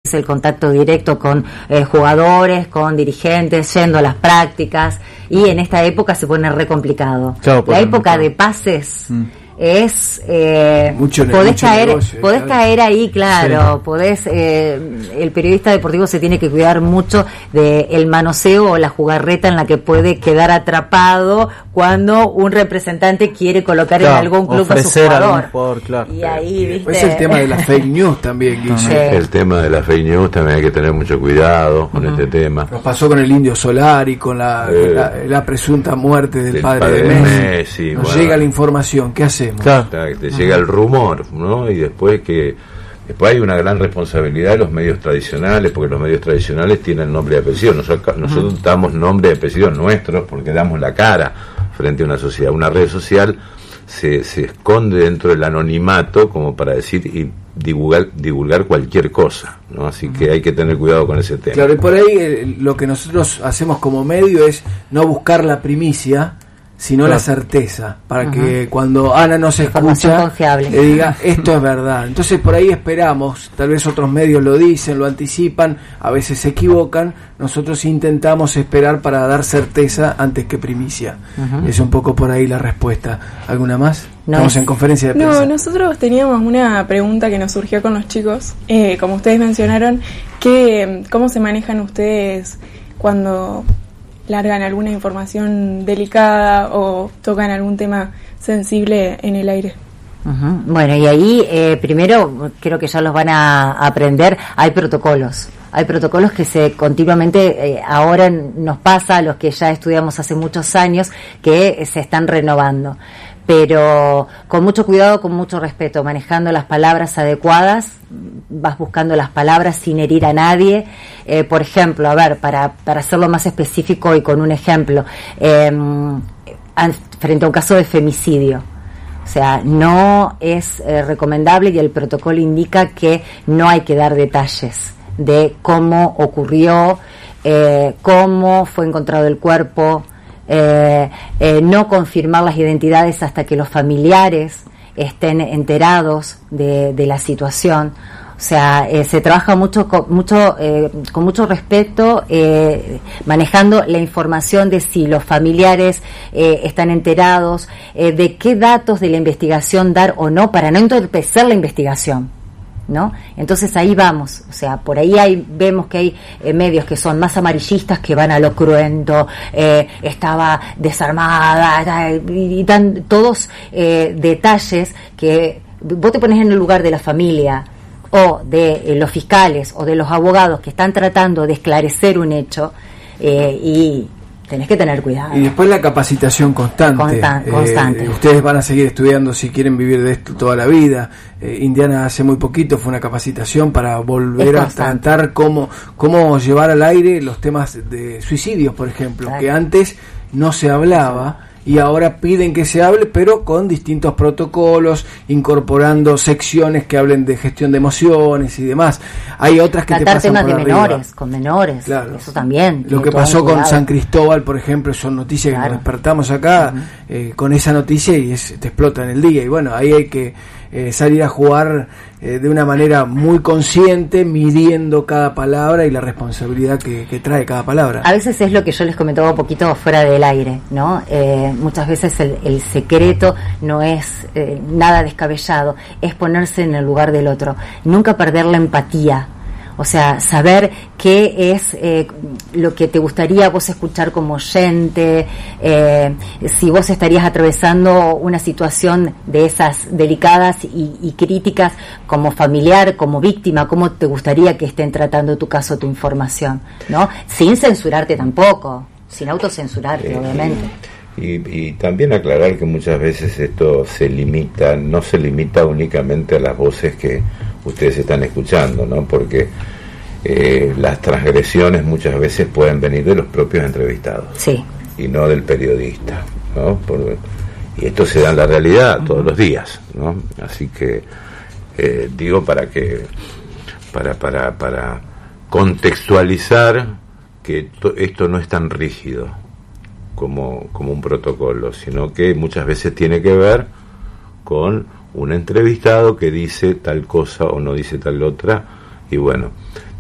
el contacto directo con jugadores, con dirigentes, yendo a las prácticas, y en esta época se pone re complicado. Claro, la época de pases es podés caer ahí, claro, sí. Podés el periodista deportivo se tiene que cuidar mucho de el manoseo o la jugarreta en la que puede quedar atrapado cuando un representante quiere colocar en algún club a su jugador, claro. Y ahí, ¿viste? Es el tema de las fake news también, Guille. Sí. El tema de las fake news también hay que tener mucho cuidado con este tema. Nos pasó con el Indio Solari, con la presunta muerte del padre de Messi. Nos llega la información, ¿qué hacemos? Claro. Te llega el rumor, ¿no? Y después hay una gran responsabilidad de los medios tradicionales, porque los medios tradicionales tienen nombre y apellido. Nosotros damos nombre y apellido nuestros porque damos la cara frente a una sociedad. Una red social se esconde dentro del anonimato como para decir y divulgar cualquier cosa, ¿no? Así que hay que tener cuidado con ese tema. Claro, y por ahí lo que nosotros hacemos como medio es no buscar la primicia, sino la certeza, para que cuando Ana nos escucha le diga esto es verdad. Entonces por ahí esperamos, tal vez otros medios lo dicen, lo anticipan, a veces se equivocan, nosotros intentamos esperar para dar certeza antes que primicia. Es un poco por ahí la respuesta. ¿Alguna más? Estamos en conferencia de prensa. No, nosotros teníamos una pregunta que nos surgió con los chicos, como ustedes mencionaron, ¿cómo se manejan ustedes cuando largan alguna información delicada o tocan algún tema sensible en el aire? Bueno, y ahí primero creo que ya los van a aprender. Hay protocolos que se continuamente ahora nos pasa a los que ya estudiamos hace muchos años, que se están renovando, pero con mucho cuidado, con mucho respeto, manejando las palabras adecuadas. Vas buscando las palabras sin herir a nadie. Por ejemplo, para hacerlo más específico y con un ejemplo, frente a un caso de femicidio, o sea, no es recomendable, y el protocolo indica que no hay que dar detalles de cómo ocurrió, cómo fue encontrado el cuerpo, no confirmar las identidades hasta que los familiares estén enterados de la situación. O sea, se trabaja con mucho respeto, manejando la información de si los familiares están enterados, de qué datos de la investigación dar o no, para no entorpecer la investigación, ¿no? Entonces ahí vamos, o sea, por ahí vemos que hay medios que son más amarillistas, que van a lo cruento, estaba desarmada, y dan todos detalles que vos te pones en el lugar de la familia o de los fiscales o de los abogados que están tratando de esclarecer un hecho, y tenés que tener cuidado. Y después la capacitación constante. Ustedes van a seguir estudiando si quieren vivir de esto toda la vida. Indiana hace muy poquito fue una capacitación para volver a tratar cómo llevar al aire los temas de suicidios, por ejemplo, claro, que antes no se hablaba. Y ahora piden que se hable, pero con distintos protocolos, incorporando secciones que hablen de gestión de emociones y demás. Hay otras que tratar te pasan temas por de arriba. menores, con menores, claro. Eso también. Lo que pasó con San Cristóbal, por ejemplo, son noticias, claro, que nos despertamos acá con esa noticia y te explota en el día. Y bueno, ahí hay que salir a jugar de una manera muy consciente, midiendo cada palabra y la responsabilidad que trae cada palabra. A veces es lo que yo les comentaba un poquito fuera del aire, ¿no? Muchas veces el secreto no es nada descabellado, es ponerse en el lugar del otro, nunca perder la empatía. O sea, saber qué es lo que te gustaría vos escuchar como oyente, si vos estarías atravesando una situación de esas delicadas y críticas como familiar, como víctima, cómo te gustaría que estén tratando tu caso, tu información, ¿no? Sin censurarte tampoco, sin autocensurarte, obviamente. Y también aclarar que muchas veces esto no se limita únicamente a las voces que ustedes están escuchando, ¿no? Porque las transgresiones muchas veces pueden venir de los propios entrevistados, sí, y no del periodista, ¿no? Y esto se da en la realidad todos los días, ¿no? Así que digo para contextualizar que esto no es tan rígido como un protocolo, sino que muchas veces tiene que ver con un entrevistado que dice tal cosa o no dice tal otra, y bueno,